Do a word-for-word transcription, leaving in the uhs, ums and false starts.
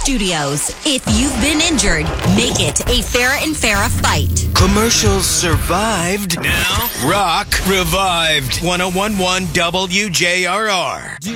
Studios. If you've been injured, make it a Farah and Farah fight. Commercials survived. Now, rock revived. one oh one point one W J R R.